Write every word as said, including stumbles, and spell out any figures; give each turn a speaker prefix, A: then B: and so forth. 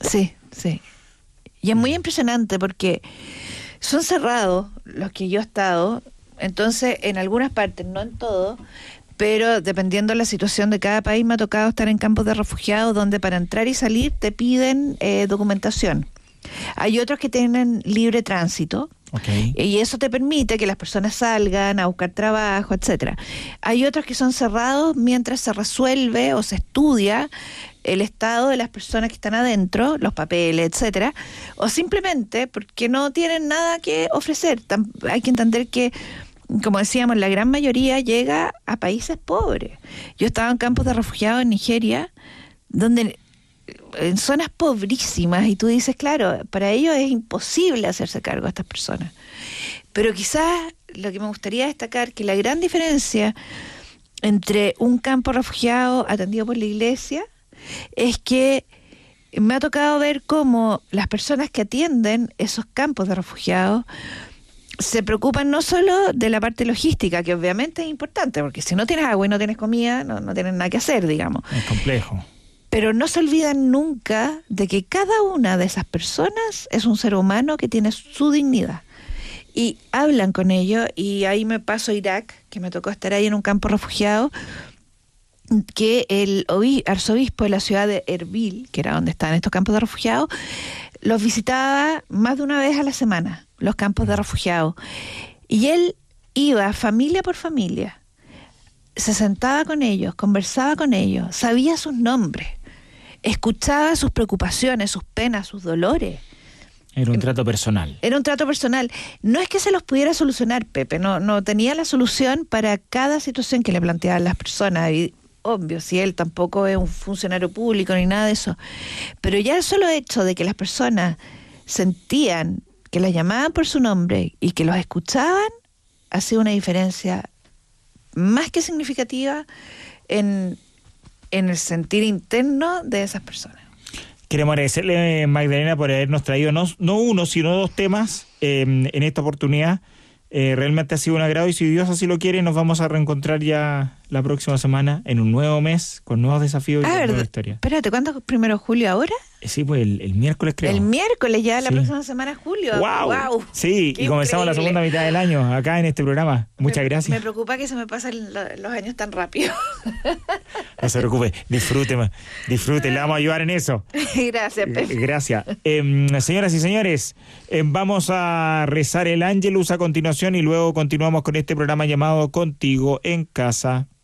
A: Sí, sí. Y es muy impresionante porque son cerrados los que yo he estado, entonces en algunas partes, no en todo, pero dependiendo de la situación de cada país me ha tocado estar en campos de refugiados donde para entrar y salir te piden eh, documentación. Hay otros que tienen libre tránsito.
B: Okay.
A: Y eso te permite que las personas salgan a buscar trabajo, etcétera. Hay otros que son cerrados mientras se resuelve o se estudia el estado de las personas que están adentro, los papeles, etcétera, o simplemente porque no tienen nada que ofrecer. Hay que entender que, como decíamos, la gran mayoría llega a países pobres. Yo estaba en campos de refugiados en Nigeria, donde en zonas pobrísimas, y tú dices, claro, para ellos es imposible hacerse cargo de estas personas. Pero quizás lo que me gustaría destacar, que la gran diferencia entre un campo refugiado atendido por la iglesia es que me ha tocado ver cómo las personas que atienden esos campos de refugiados se preocupan no solo de la parte logística, que obviamente es importante, porque si no tienes agua y no tienes comida, no, no tienes nada que hacer, digamos.
B: Es complejo.
A: Pero no se olvidan nunca de que cada una de esas personas es un ser humano que tiene su dignidad. Y hablan con ellos, y ahí me paso a Irak, que me tocó estar ahí en un campo refugiado, que el arzobispo de la ciudad de Erbil, que era donde estaban estos campos de refugiados, los visitaba más de una vez a la semana, los campos de refugiados. Y él iba familia por familia, se sentaba con ellos, conversaba con ellos, sabía sus nombres, escuchaba sus preocupaciones, sus penas, sus dolores.
B: Era un trato personal.
A: Era un trato personal. No es que se los pudiera solucionar, Pepe, no, no tenía la solución para cada situación que le planteaban las personas. Y obvio, si él tampoco es un funcionario público ni nada de eso. Pero ya el solo hecho de que las personas sentían que las llamaban por su nombre y que los escuchaban, ha sido una diferencia más que significativa en... en el sentir interno de esas personas.
B: Queremos agradecerle, Magdalena, por habernos traído no, no uno, sino dos temas eh, en esta oportunidad. Eh, realmente ha sido un agrado, y si Dios así lo quiere, nos vamos a reencontrar ya la próxima semana, en un nuevo mes, con nuevos desafíos y
A: ah,
B: nueva historia.
A: Espérate, ¿cuándo es primero de julio ahora?
B: Eh, sí, pues el, el miércoles creo.
A: El miércoles ya, la
B: sí.
A: próxima semana es julio.
B: ¡Wow!
A: wow.
B: Sí,
A: Qué
B: y comenzamos increíble. La segunda mitad del año, acá en este programa. Muchas
A: me,
B: gracias.
A: Me preocupa que se me pasen lo, los años tan rápido.
B: No se preocupe, disfrute, disfrute, le vamos a ayudar en eso.
A: Gracias, Pepe.
B: Gracias. Eh, señoras y señores, eh, vamos a rezar el Ángelus a continuación y luego continuamos con este programa llamado Contigo en Casa.